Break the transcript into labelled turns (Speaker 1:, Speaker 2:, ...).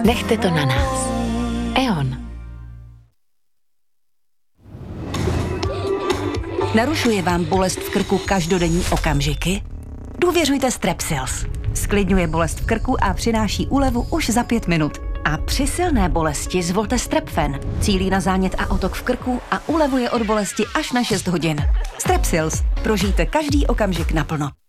Speaker 1: Nechte to na nás. E.ON.
Speaker 2: Narušuje vám bolest v krku každodenní okamžiky? Důvěřujte Strepsils. Sklidňuje bolest v krku a přináší úlevu už za 5 minut. A při silné bolesti zvolte Strepfen. Cílí na zánět a otok v krku a ulevuje od bolesti až na 6 hodin. Strepsils. Prožijte každý okamžik naplno.